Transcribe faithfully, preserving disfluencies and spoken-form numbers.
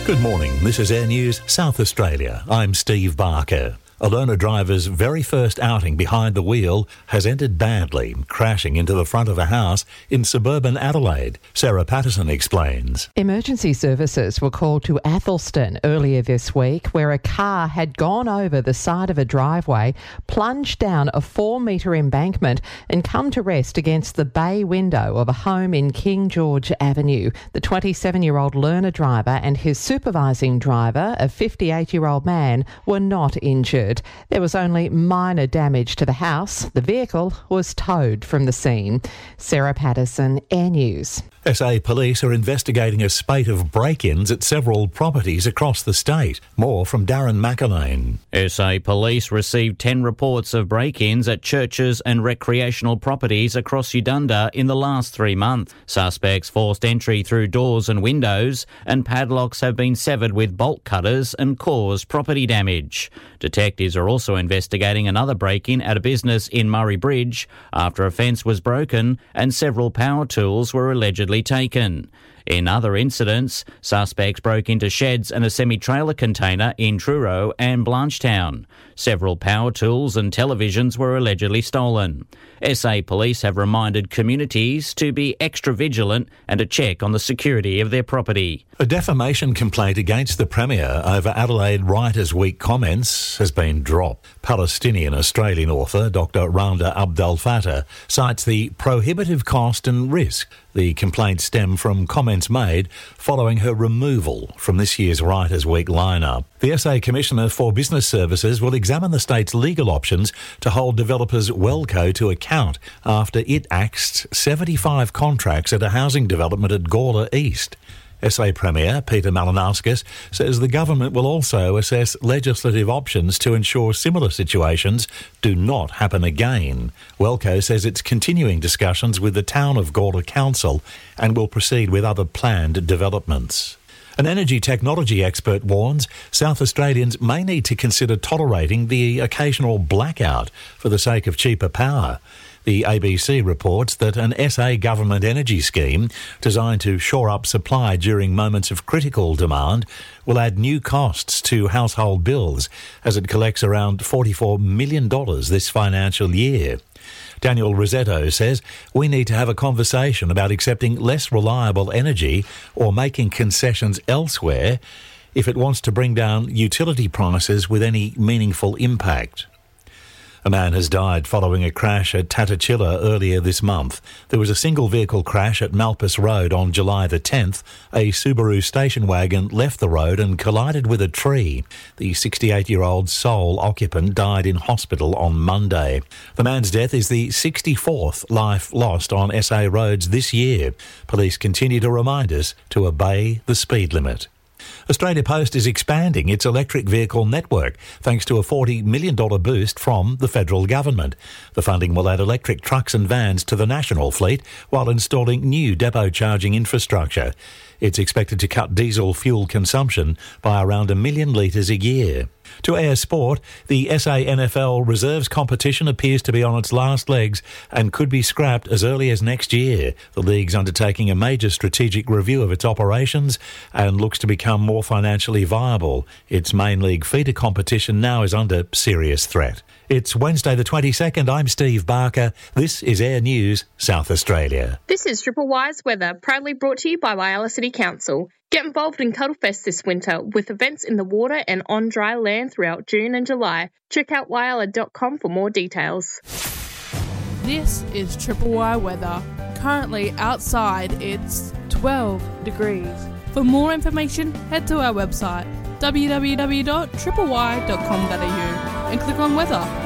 Good morning, this is Air News South Australia. I'm Steve Barker. A learner driver's very first outing behind the wheel has ended badly, crashing into the front of a house in suburban Adelaide. Sarah Patterson explains. Emergency services were called to Athelston earlier this week, where a car had gone over the side of a driveway, plunged down a four-metre embankment and come to rest against the bay window of a home in King George Avenue. The twenty-seven-year-old learner driver and his supervising driver, a fifty-eight-year-old man, were not injured. There was only minor damage to the house. The vehicle was towed from the scene. Sarah Patterson, Air News. S A Police are investigating a spate of break-ins at several properties across the state. More from Darren McAlane. S A Police received ten reports of break-ins at churches and recreational properties across Udunda in the last three months. Suspects forced entry through doors and windows, and padlocks have been severed with bolt cutters and caused property damage. Detectives are also investigating another break-in at a business in Murray Bridge after a fence was broken and several power tools were allegedly taken. In other incidents, suspects broke into sheds and a semi-trailer container in Truro and Blanchetown. Several power tools and televisions were allegedly stolen. S A Police have reminded communities to be extra vigilant and to check on the security of their property. A defamation complaint against the Premier over Adelaide Writers' Week comments has been dropped. Palestinian-Australian author Doctor Randa Abdel Fattah cites the prohibitive cost and risk. The complaints stem from comments made following her removal from this year's Writers' Week lineup. The S A Commissioner for Business Services will examine the state's legal options to hold developers Wellco to account after it axed seventy-five contracts at a housing development at Gawler East. S A Premier Peter Malinauskas says the government will also assess legislative options to ensure similar situations do not happen again. Wellco says it's continuing discussions with the town of Gawler Council and will proceed with other planned developments. An energy technology expert warns South Australians may need to consider tolerating the occasional blackout for the sake of cheaper power. The A B C reports that an S A government energy scheme designed to shore up supply during moments of critical demand will add new costs to household bills as it collects around forty-four million dollars this financial year. Daniel Rossetto says we need to have a conversation about accepting less reliable energy or making concessions elsewhere if it wants to bring down utility prices with any meaningful impact. A man has died following a crash at Tatachilla earlier this month. There was a single vehicle crash at Malpas Road on July the tenth. A Subaru station wagon left the road and collided with a tree. The sixty-eight-year-old sole occupant died in hospital on Monday. The man's death is the sixty-fourth life lost on S A roads this year. Police continue to remind us to obey the speed limit. Australia Post is expanding its electric vehicle network thanks to a forty million dollars boost from the federal government. The funding will add electric trucks and vans to the national fleet while installing new depot charging infrastructure. It's expected to cut diesel fuel consumption by around a million litres a year. To Air Sport, the S A N F L Reserves competition appears to be on its last legs and could be scrapped as early as next year. The league's undertaking a major strategic review of its operations and looks to become more financially viable. Its main league feeder competition now is under serious threat. It's Wednesday the twenty-second. I'm Steve Barker. This is Air News South Australia. This is Triple Y's weather, proudly brought to you by Whyalla City Council. Get involved in Cuttlefest this winter with events in the water and on dry land throughout June and July. Check out whyalla dot com for more details. This is Triple Y weather. Currently outside it's twelve degrees. For more information, head to our website w w w dot triple y dot com dot a u and click on weather.